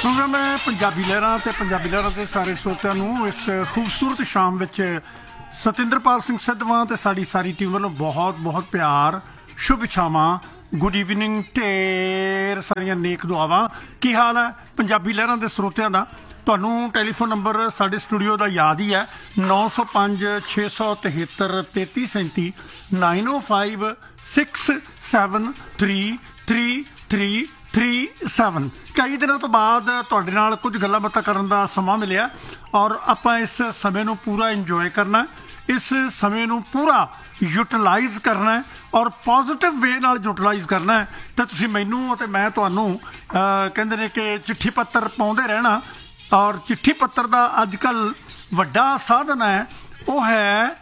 programme है पंजाबी लहरां ते पंजाबी लहरां के सारे श्रोतिਆਂ ਨੂੰ इस खूबसूरत शाम ਵਿੱਚ ਸਤਿੰਦਰਪਾਲ ਸਿੰਘ ਸਿੱਧਵਾਂ ਤੇ ਸਾਡੀ ਸਾਰੀ ਟੀਮ ਵੱਲੋਂ ਬਹੁਤ ਬਹੁਤ ਪਿਆਰ शुभ इच्छावां गुड इवनिंग ढेर सारिया नेक दुआवां की हाल है पंजाबी लहरां के श्रोतिਆਂ ਦਾ ਤੁਹਾਨੂੰ ਟੈਲੀਫੋਨ ਨੰਬਰ ਸਾਡੇ ਸਟੂਡੀਓ ਦਾ ਯਾਦ ਹੀ ਹੈ 905 673 3337 905673337 ਕਈ ਦਿਨਾਂ ਤੋਂ ਬਾਅਦ ਤੁਹਾਡੇ ਨਾਲ ਕੁਝ ਗੱਲਾਂ ਬਾਤਾਂ ਕਰਨ ਦਾ ਸਮਾਂ ਮਿਲਿਆ ਔਰ ਆਪਾਂ ਇਸ ਸਮੇਂ ਨੂੰ ਪੂਰਾ ਇੰਜੋਏ ਕਰਨਾ इस समय ਨੂੰ ਪੂਰਾ ਯੂਟਿਲਾਈਜ਼ ਕਰਨਾ ਔਰ ਪੋਜ਼ਿਟਿਵ ਵੇ ਨਾਲ ਯੂਟਿਲਾਈਜ਼ ਕਰਨਾ ਤੇ ਤੁਸੀਂ ਮੈਨੂੰ ਅਤੇ ਮੈਂ ਤੁਹਾਨੂੰ ਕਹਿੰਦੇ ਨੇ ਕਿ ਚਿੱਠੀ ਪੱਤਰ ਪਾਉਂਦੇ ਰਹਿਣਾ ਔਰ ਚਿੱਠੀ ਪੱਤਰ ਦਾ ਅੱਜ ਕੱਲ੍ਹ ਵੱਡਾ ਸਾਧਨ ਹੈ ਉਹ ਹੈ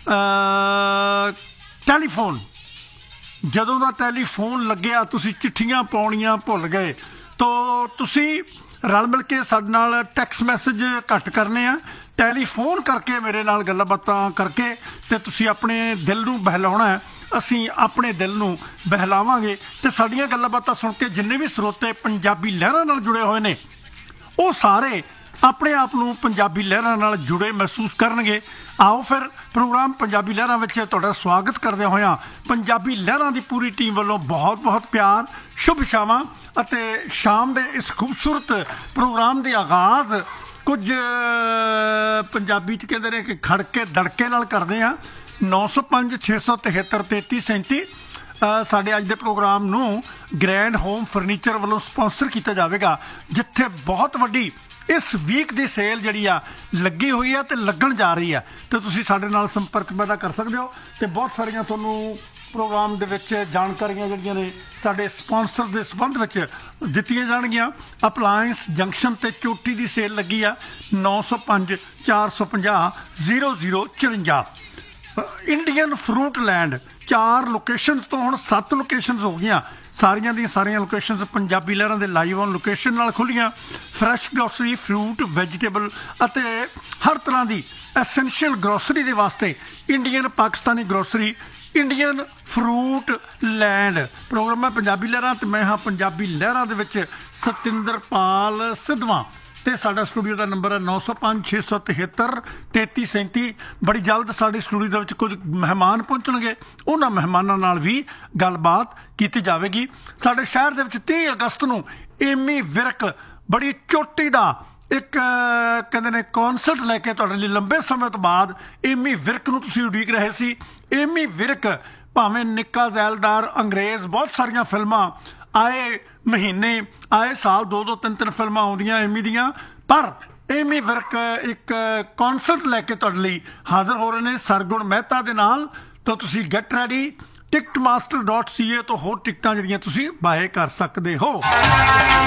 ਟੈਲੀਫੋਨ ਜਦੋਂ ਦਾ ਟੈਲੀਫੋਨ ਲੱਗਿਆ ਤੁਸੀਂ ਚਿੱਠੀਆਂ ਪਾਉਣੀਆਂ ਭੁੱਲ ਗਏ ਤਾਂ ਤੁਸੀਂ ਰਲ ਮਿਲ ਕੇ ਸਾਡੇ ਨਾਲ ਟੈਕਸਟ ਮੈਸੇਜ ਘੱਟ ਕਰਨੇ ਆ ਟੈਲੀਫੋਨ ਕਰਕੇ ਮੇਰੇ ਨਾਲ ਗੱਲਾਂ ਬਾਤਾਂ ਕਰਕੇ ਤੇ ਤੁਸੀਂ ਆਪਣੇ ਦਿਲ ਨੂੰ ਬਹਿਲਾਉਣਾ ਹੈ ਅਸੀਂ ਆਪਣੇ ਦਿਲ ਨੂੰ ਬਹਿਲਾਵਾਂਗੇ ਤੇ ਸਾਡੀਆਂ ਗੱਲਾਂ ਬਾਤਾਂ ਸੁਣ ਕੇ ਜਿੰਨੇ ਵੀ ਸਰੋਤੇ ਪੰਜਾਬੀ ਲਹਿਰਾਂ ਨਾਲ ਜੁੜੇ ਹੋਏ ਨੇ ਉਹ ਸਾਰੇ ਆਪਣੇ ਆਪ ਨੂੰ ਪੰਜਾਬੀ ਲਹਿਰਾਂ ਨਾਲ ਜੁੜੇ ਮਹਿਸੂਸ ਕਰਨਗੇ ਆਓ ਫਿਰ ਪ੍ਰੋਗਰਾਮ ਪੰਜਾਬੀ ਲਹਿਰਾਂ ਵਿੱਚ ਤੁਹਾਡਾ ਸਵਾਗਤ ਕਰਦੇ ਹੋਇਆਂ ਪੰਜਾਬੀ ਲਹਿਰਾਂ ਦੀ ਪੂਰੀ ਟੀਮ ਵੱਲੋਂ ਬਹੁਤ ਬਹੁਤ ਪਿਆਰ ਸ਼ੁਭ ਇਛਾਵਾਂ ਅਤੇ ਸ਼ਾਮ ਦੇ ਇਸ ਖੂਬਸੂਰਤ ਪ੍ਰੋਗਰਾਮ ਦੇ ਆਗਾਜ਼ ਕੁਝ ਪੰਜਾਬੀ 'ਚ ਕਹਿੰਦੇ ਨੇ ਕਿ ਖੜਕੇ ਦੜਕੇ ਨਾਲ ਕਰਦੇ ਹਾਂ 905 673 3337 ਸਾਡੇ ਅੱਜ ਦੇ ਪ੍ਰੋਗਰਾਮ ਨੂੰ ਗ੍ਰੈਂਡ ਹੋਮ ਫਰਨੀਚਰ ਵੱਲੋਂ ਸਪਾਂਸਰ ਕੀਤਾ ਜਾਵੇਗਾ ਜਿੱਥੇ ਬਹੁਤ ਵੱਡੀ ਇਸ ਵੀਕ ਦੀ ਸੇਲ ਜਿਹੜੀ ਆ ਲੱਗੀ ਹੋਈ ਆ ਤੇ ਲੱਗਣ ਜਾ ਰਹੀ ਆ ਤੇ ਤੁਸੀਂ ਸਾਡੇ ਨਾਲ ਸੰਪਰਕ ਪੈਦਾ ਕਰ ਸਕਦੇ ਹੋ ਤੇ ਬਹੁਤ ਸਾਰੀਆਂ ਤੁਹਾਨੂੰ ਪ੍ਰੋਗਰਾਮ ਦੇ ਵਿੱਚ ਜਾਣਕਾਰੀਆਂ ਜਿਹੜੀਆਂ ਨੇ ਸਾਡੇ ਸਪਾਂਸਰ ਦੇ ਸੰਬੰਧ ਵਿੱਚ ਦਿੱਤੀਆਂ ਜਾਣਗੀਆਂ ਅਪਲਾਇੰਸ ਜੰਕਸ਼ਨ ਤੇ ਚੋਟੀ ਦੀ ਸੇਲ ਲੱਗੀ ਆ 905 450 0054 ਇੰਡੀਅਨ ਫਰੂਟ ਲੈਂਡ 4 ਲੋਕੇਸ਼ਨਸ ਤੋਂ ਹੁਣ 7 ਲੋਕੇਸ਼ਨਸ ਹੋ ਗਈਆਂ ਸਾਰੀਆਂ ਦੀਆਂ ਸਾਰੀਆਂ ਲੋਕੇਸ਼ਨਸ ਪੰਜਾਬੀ ਲਹਿਰਾਂ ਦੇ ਲਾਈਵ ਔਨ ਲੋਕੇਸ਼ਨ ਨਾਲ ਖੁੱਲ੍ਹੀਆਂ ਫਰੈਸ਼ ਗਰੋਸਰੀ ਫਰੂਟ ਵੈਜੀਟੇਬਲ ਅਤੇ ਹਰ ਤਰ੍ਹਾਂ ਦੀ ਐਸੈਂਸ਼ੀਅਲ ਗਰੋਸਰੀ ਦੇ ਵਾਸਤੇ Indian Pakistani grocery Indian fruit land programme ਹੈ ਪੰਜਾਬੀ ਲਹਿਰਾਂ ਅਤੇ ਮੈਂ ਹਾਂ ਪੰਜਾਬੀ ਲਹਿਰਾਂ ਦੇ ਵਿੱਚ ਸਤਿੰਦਰਪਾਲ ਸਿੱਧਵਾਂ ਤੇ ਸਾਡਾ ਸਟੂਡੀਓ ਦਾ ਨੰਬਰ ਹੈ 905 673 3337 ਬੜੀ ਜਲਦ ਸਾਡੇ ਸਟੂਡੀਓ ਦੇ ਵਿੱਚ ਕੁਝ ਮਹਿਮਾਨ ਪਹੁੰਚਣਗੇ ਉਹਨਾਂ ਮਹਿਮਾਨਾਂ ਨਾਲ ਵੀ ਗੱਲਬਾਤ ਕੀਤੀ ਜਾਵੇਗੀ ਸਾਡੇ ਸ਼ਹਿਰ ਦੇ ਵਿੱਚ 30 ਅਗਸਤ ਨੂੰ ਏਮੀ ਵਿਰਕ ਬੜੀ ਚੋਟੀ ਦਾ ਇੱਕ ਕਹਿੰਦੇ ਨੇ ਕੌਨਸਰਟ ਲੈ ਕੇ ਤੁਹਾਡੇ ਲਈ ਲੰਬੇ ਸਮੇਂ ਤੋਂ ਬਾਅਦ ਏਮੀ ਵਿਰਕ ਨੂੰ ਤੁਸੀਂ ਉਡੀਕ ਰਹੇ ਸੀ ਏਮੀ ਵਿਰਕ ਭਾਵੇਂ ਨਿੱਕਾ ਜ਼ੈਲਦਾਰ ਅੰਗਰੇਜ਼ ਬਹੁਤ ਸਾਰੀਆਂ ਫਿਲਮਾਂ ਆਏ ਮਹੀਨੇ ਆਏ ਸਾਲ 2-2 3-3 ਫਿਲਮਾਂ ਆਉਂਦੀਆਂ ਏਮੀ ਦੀਆਂ ਪਰ ਏਮੀ ਵਿਰਕ ਇੱਕ ਕੌਨਸਰਟ ਲੈ ਕੇ ਤੁਹਾਡੇ ਲਈ ਹਾਜ਼ਰ ਹੋ ਰਹੇ ਨੇ ਸਰਗੁਣ ਮਹਿਤਾ ਦੇ ਨਾਲ ਤਾਂ ਤੁਸੀਂ ਗੈਟ ਰੈਡੀ ticketmaster.ca ਤੋਂ ਹੋਰ ਟਿਕਟਾਂ ਜਿਹੜੀਆਂ ਤੁਸੀਂ ਬਾਏ ਕਰ ਸਕਦੇ ਹੋ